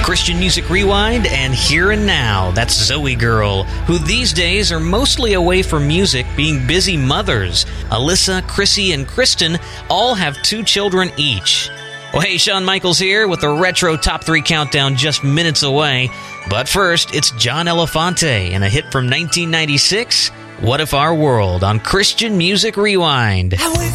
Christian Music Rewind and Here and Now. That's Zoe Girl, who these days are mostly away from music, being busy mothers. Alyssa, Chrissy, and Kristen all have 2 children each. Well, hey, Shawn Michaels here with the Retro Top 3 Countdown just minutes away. But first, it's John Elefante and a hit from 1996, What If Our World, on Christian Music Rewind. I wake